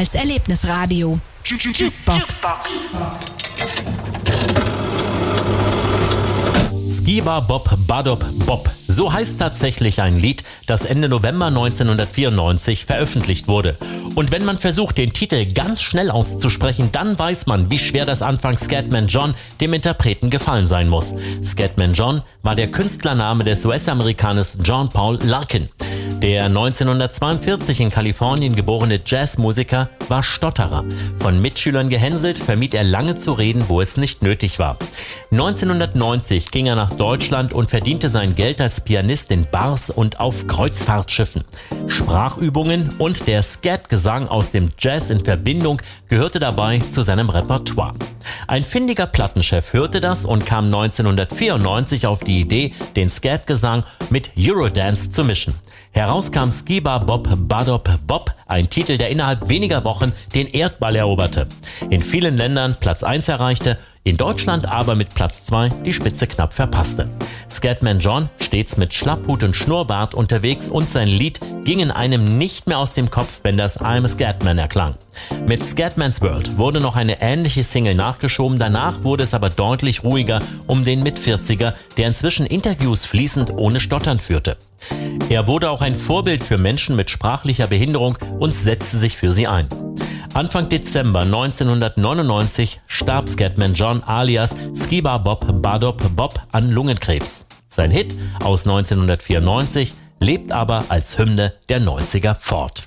als Erlebnisradio. Jukebox. Skiba Bob Badop Bob. So heißt tatsächlich ein Lied, das Ende November 1994 veröffentlicht wurde. Und wenn man versucht, den Titel ganz schnell auszusprechen, dann weiß man, wie schwer das anfangs Scatman John dem Interpreten gefallen sein muss. Scatman John war der Künstlername des US-Amerikaners John Paul Larkin. Der 1942 in Kalifornien geborene Jazzmusiker war Stotterer. Von Mitschülern gehänselt, vermied er lange zu reden, wo es nicht nötig war. 1990 ging er nach Deutschland und verdiente sein Geld als Pianist in Bars und auf Kreuzfahrtschiffen. Sprachübungen und der Scat-Gesang aus dem Jazz in Verbindung gehörte dabei zu seinem Repertoire. Ein findiger Plattenchef hörte das und kam 1994 auf die Idee, den Scat-Gesang mit Eurodance zu mischen. Heraus kam Skiba Bob Badop Bob, ein Titel, der innerhalb weniger Wochen den Erdball eroberte. In vielen Ländern Platz 1 erreichte, in Deutschland aber mit Platz 2 die Spitze knapp verpasste. Scatman John stets mit Schlapphut und Schnurrbart unterwegs und sein Lied ging in einem nicht mehr aus dem Kopf, wenn das I'm a Scatman erklang. Mit Scatman's World wurde noch eine ähnliche Single nachgeschoben, danach wurde es aber deutlich ruhiger um den Mit-40er, der inzwischen Interviews fließend ohne Stottern führte. Er wurde auch ein Vorbild für Menschen mit sprachlicher Behinderung und setzte sich für sie ein. Anfang Dezember 1999 starb Scatman John alias Skiba Bob Badop Bob an Lungenkrebs. Sein Hit aus 1994 lebt aber als Hymne der 90er fort.